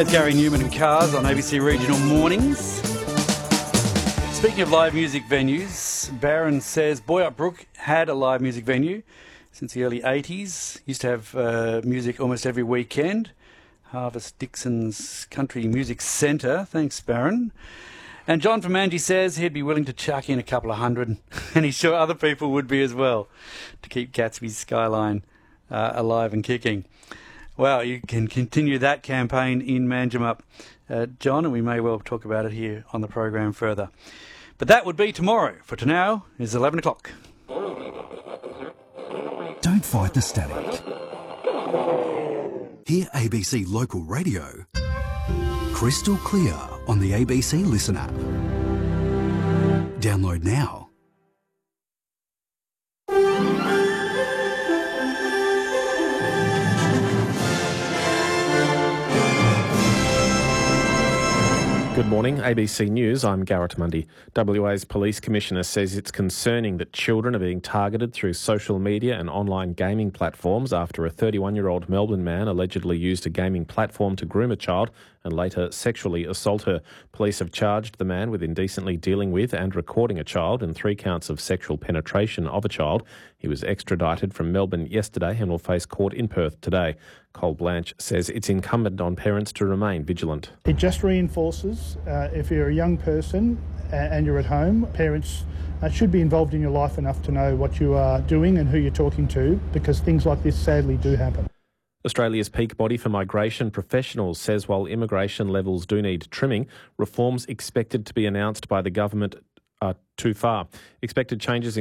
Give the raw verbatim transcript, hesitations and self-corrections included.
It's Gary Newman and Cars on A B C Regional Mornings. Speaking of live music venues, Barron says Boyup Brook had a live music venue since the early eighties. Used to have uh, music almost every weekend. Harvest Dixon's Country Music Centre. Thanks, Barron. And John from Angie says he'd be willing to chuck in a couple of hundred, and he's sure other people would be as well, to keep Gatsby's skyline uh, alive and kicking. Well, you can continue that campaign in Manjimup, uh, John, and we may well talk about it here on the program further. But that would be tomorrow. For to now is eleven o'clock. Don't fight the static. Hear A B C Local Radio crystal clear on the A B C Listen app. Download now. Good morning, A B C News. I'm Garrett Mundy. W A's Police Commissioner says it's concerning that children are being targeted through social media and online gaming platforms after a thirty-one-year-old Melbourne man allegedly used a gaming platform to groom a child and later sexually assault her. Police have charged the man with indecently dealing with and recording a child and three counts of sexual penetration of a child. He was extradited from Melbourne yesterday and will face court in Perth today. Cole Blanche says it's incumbent on parents to remain vigilant. It just reinforces, uh, if you're a young person and you're at home, parents uh, should be involved in your life enough to know what you are doing and who you're talking to, because things like this sadly do happen. Australia's peak body for migration professionals says while immigration levels do need trimming, reforms expected to be announced by the government are too far. Expected changes in